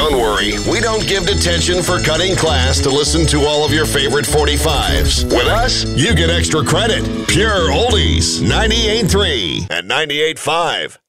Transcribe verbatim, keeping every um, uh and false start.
Don't worry, we don't give detention for cutting class to listen to all of your favorite forty-fives. With us, you get extra credit. Pure oldies, ninety-eight point three and ninety-eight point five.